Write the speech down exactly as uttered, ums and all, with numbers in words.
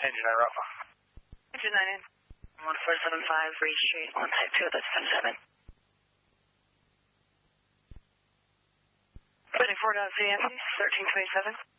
Engine nine Alpha. Engine nine in. one four seven five, Reed Street, one type two, that's ten seven. Heading four dot Z, Anthony, thirteen twenty-seven.